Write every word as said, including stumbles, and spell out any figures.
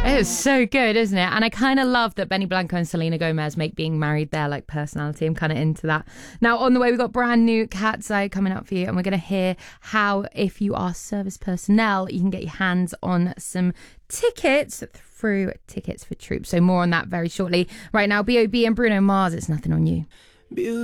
It is so good, isn't it? And I kind of love that Benny Blanco and Selena Gomez make being married their like personality. I'm kind of into that. Now, on the way, we've got brand new Cat's Eye coming up for you, and we're going to hear how, if you are service personnel, you can get your hands on some tickets through Tickets for Troops. So more on that very shortly. Right now, B O B and Bruno Mars, It's Nothing on You.